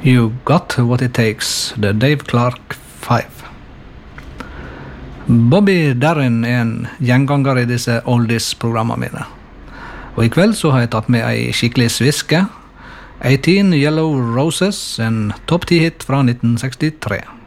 You Got What It Takes, The Dave Clark 5. Bobby Darin en gjenganger I disse oldies-programmene mine. Og I kveld så har jeg tatt med en skikkelig sviske. 18 Yellow Roses, en topp 10-hit fra 1963.